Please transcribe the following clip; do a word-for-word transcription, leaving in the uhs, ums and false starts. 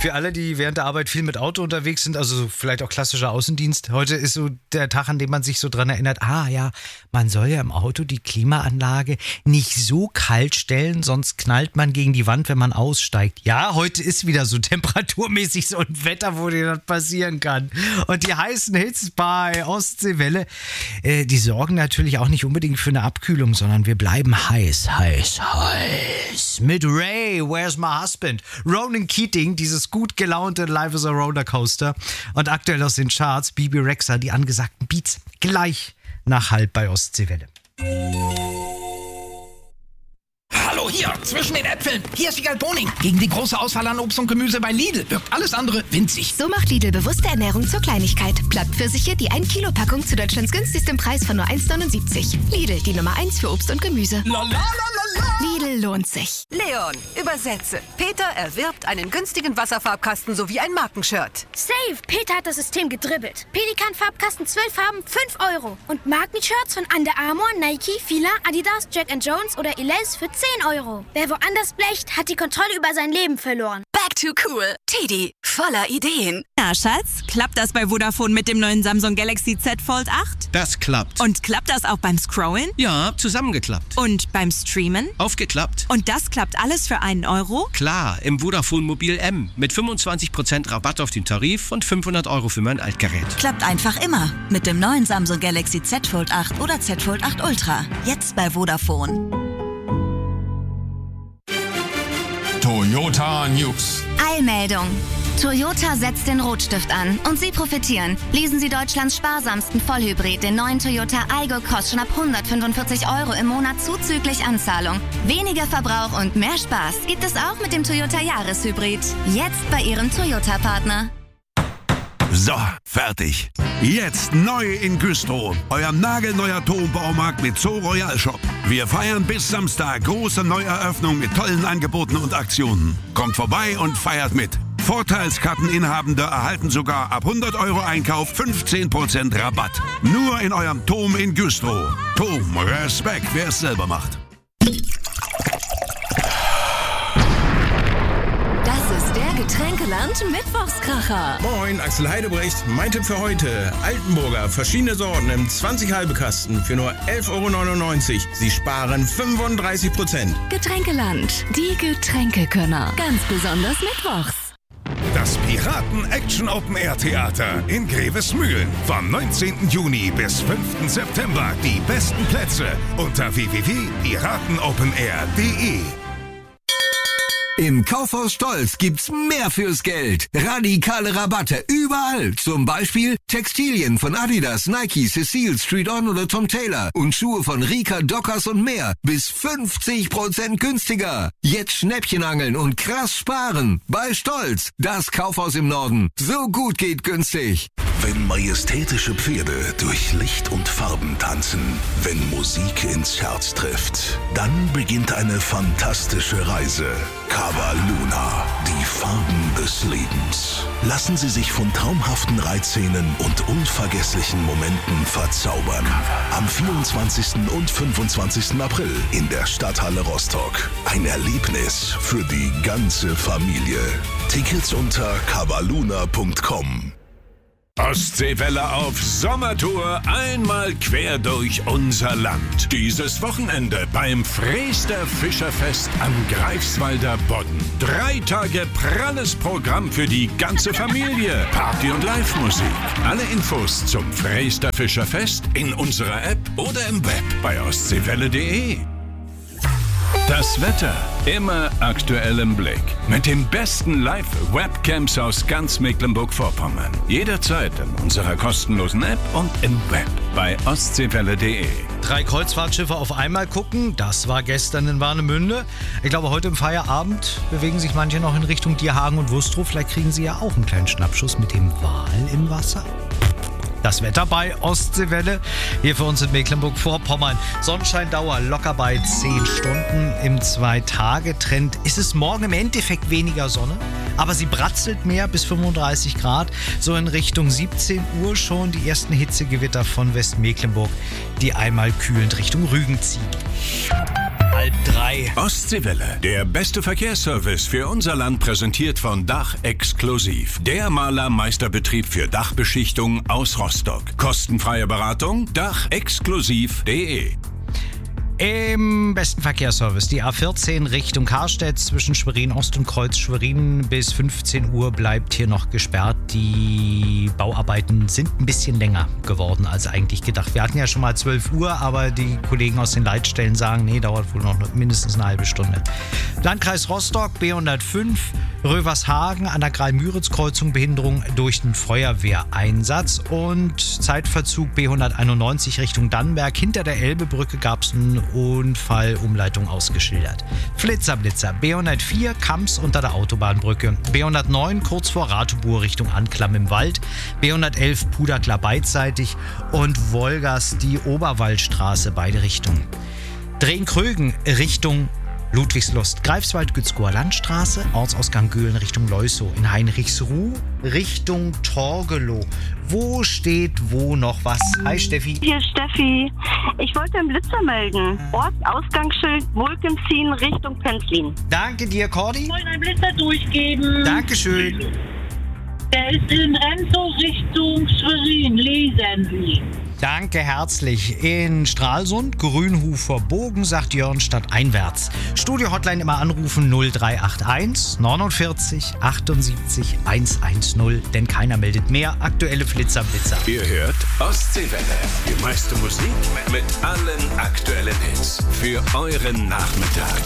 Für alle, die während der Arbeit viel mit Auto unterwegs sind, also vielleicht auch klassischer Außendienst, heute ist so der Tag, an dem man sich so dran erinnert, ah ja, man soll ja im Auto die Klimaanlage nicht so kalt stellen, sonst knallt man gegen die Wand, wenn man aussteigt. Ja, heute ist wieder so temperaturmäßig so ein Wetter, wo dir das passieren kann. Und die heißen Hits bei Ostseewelle, äh, die sorgen natürlich auch nicht unbedingt für eine Abkühlung, sondern wir bleiben heiß, heiß, heiß. Mit Ray, Where's My Husband? Ronan Keating, dieses gut gelaunte Life is a Rollercoaster. Und aktuell aus den Charts Bibi Rexha, die angesagten Beats, gleich nach Halb bei Ostseewelle. Hallo, hier, zwischen den Äpfeln. Hier ist Wiegald Boning. Gegen die große Auswahl an Obst und Gemüse bei Lidl wirkt alles andere winzig. So macht Lidl bewusste Ernährung zur Kleinigkeit. Blattpfirsiche, die ein Kilo Packung zu Deutschlands günstigstem Preis von nur eins neunundsiebzig. Lidl, die Nummer eins für Obst und Gemüse. La, la, la, la, la. Lidl lohnt sich. Leon, übersetze. Peter erwirbt einen günstigen Wasserfarbkasten sowie ein Markenshirt. Safe! Peter hat das System gedribbelt. Pelikan-Farbkasten, zwölf Farben, fünf Euro. Und Markenshirts von Under Armour, Nike, Fila, Adidas, Jack and Jones oder Elize für zehn Euro. Wer woanders blecht, hat die Kontrolle über sein Leben verloren. Back to cool. Teddy, voller Ideen. Na, Schatz, klappt das bei Vodafone mit dem neuen Samsung Galaxy Z Fold acht? Das klappt. Und klappt das auch beim Scrollen? Ja, zusammengeklappt. Und beim Streamen? Aufgeklappt. Und das klappt alles für einen Euro? Klar, im Vodafone Mobil M. Mit fünfundzwanzig Prozent Rabatt auf den Tarif und fünfhundert Euro für mein Altgerät. Klappt einfach immer. Mit dem neuen Samsung Galaxy Z Fold acht oder Z Fold acht Ultra. Jetzt bei Vodafone. Toyota News. Eilmeldung. Toyota setzt den Rotstift an und Sie profitieren. Lesen Sie Deutschlands sparsamsten Vollhybrid, den neuen Toyota Aygo, kostet schon ab hundertfünfundvierzig Euro im Monat zuzüglich Anzahlung. Weniger Verbrauch und mehr Spaß gibt es auch mit dem Toyota Jahreshybrid. Jetzt bei Ihrem Toyota-Partner. So, fertig. Jetzt neu in Güstrow. Euer nagelneuer Turmbaumarkt mit Zoo Royal Shop. Wir feiern bis Samstag große Neueröffnung mit tollen Angeboten und Aktionen. Kommt vorbei und feiert mit. Vorteilskarteninhabende erhalten sogar ab hundert Euro Einkauf fünfzehn Prozent Rabatt. Nur in eurem Tom in Güstrow. Tom, Respekt, wer es selber macht. Getränkeland Mittwochskracher. Moin, Axel Heidebrecht. Mein Tipp für heute. Altenburger, verschiedene Sorten im zwanzig halbe Kasten für nur elf Euro neunundneunzig. Sie sparen fünfunddreißig Prozent. Getränkeland, die Getränkekönner. Ganz besonders mittwochs. Das Piraten-Action-Open-Air-Theater in Grevesmühlen. Vom neunzehnten Juni bis fünften September. Die besten Plätze unter w w w punkt piratenopenair punkt de. Im Kaufhaus Stolz gibt's mehr fürs Geld. Radikale Rabatte überall. Zum Beispiel Textilien von Adidas, Nike, Cecile, Street On oder Tom Taylor und Schuhe von Rika, Dockers und mehr. Bis fünfzig Prozent günstiger. Jetzt Schnäppchen angeln und krass sparen. Bei Stolz, das Kaufhaus im Norden. So gut geht günstig. Wenn majestätische Pferde durch Licht und Farben tanzen, wenn Musik ins Herz trifft, dann beginnt eine fantastische Reise. Cava Luna, die Farben des Lebens. Lassen Sie sich von traumhaften Reitszenen und unvergesslichen Momenten verzaubern. Am vierundzwanzigsten und fünfundzwanzigsten April in der Stadthalle Rostock. Ein Erlebnis für die ganze Familie. Tickets unter cavaluna punkt com. Ostseewelle auf Sommertour, einmal quer durch unser Land. Dieses Wochenende beim Freester Fischerfest am Greifswalder Bodden. Drei Tage pralles Programm für die ganze Familie. Party und Live-Musik. Alle Infos zum Freester Fischerfest in unserer App oder im Web bei ostseewelle punkt de. Das Wetter immer aktuell im Blick. Mit den besten Live-Webcams aus ganz Mecklenburg-Vorpommern. Jederzeit in unserer kostenlosen App und im Web bei ostseewelle punkt de. Drei Kreuzfahrtschiffe auf einmal gucken, das war gestern in Warnemünde. Ich glaube, heute im Feierabend bewegen sich manche noch in Richtung Dierhagen und Wustrow. Vielleicht kriegen sie ja auch einen kleinen Schnappschuss mit dem Wal im Wasser. Das Wetter bei Ostseewelle, hier für uns in Mecklenburg-Vorpommern. Sonnenscheindauer locker bei zehn Stunden. Im Zwei-Tage-Trend ist es morgen im Endeffekt weniger Sonne, aber sie bratzelt mehr bis fünfunddreißig Grad. So in Richtung siebzehn Uhr schon die ersten Hitzegewitter von Westmecklenburg, die einmal kühlend Richtung Rügen ziehen. halb drei. Ostseewelle, der beste Verkehrsservice für unser Land, präsentiert von Dach Exklusiv. Der Malermeisterbetrieb für Dachbeschichtung aus Rostock. Kostenfreie Beratung, dach exklusiv punkt de. Im besten Verkehrsservice die A vierzehn Richtung Karstedt zwischen Schwerin Ost und Kreuz Schwerin. Bis fünfzehn Uhr bleibt hier noch gesperrt. Die Bauarbeiten sind ein bisschen länger geworden als eigentlich gedacht. Wir hatten ja schon mal zwölf Uhr, aber die Kollegen aus den Leitstellen sagen, nee, dauert wohl noch mindestens eine halbe Stunde. Landkreis Rostock, B hundertfünf, Rövershagen an der Greil-Müritz-Kreuzung, Behinderung durch den Feuerwehreinsatz. Und Zeitverzug B hunderteinundneunzig Richtung Dannenberg. Hinter der Elbebrücke gab es einen Unfall, Umleitung ausgeschildert. Flitzerblitzer, B hundertvier, Kamps unter der Autobahnbrücke. B hundertneun, kurz vor Ratibur Richtung Anklam im Wald. B hundertelf, Puderklar beidseitig. Und Wolgast, die Oberwaldstraße, beide Richtungen. Drehen-Krögen Richtung Ludwigslust, Greifswald, Gützkower Landstraße, Ortsausgang Göhlen Richtung Leusow, in Heinrichsruh Richtung Torgelow. Wo steht wo noch was? Hi Steffi. Hier ist Steffi. Ich wollte einen Blitzer melden. Ortsausgangsschild Wolkensien Richtung Penzlin. Danke dir, Cordi. Ich wollte einen Blitzer durchgeben. Dankeschön. Der ist in Renzow Richtung Schwerin. Lesen Sie. Danke herzlich. In Stralsund, Grünhufer Bogen, sagt Jörn, statt einwärts. Studio-Hotline immer anrufen null drei acht eins neunundvierzig achtundsiebzig hundertzehn, denn keiner meldet mehr. Aktuelle Flitzer, Blitzer. Ihr hört Ostseewelle. Die meiste Musik mit allen aktuellen Hits für euren Nachmittag.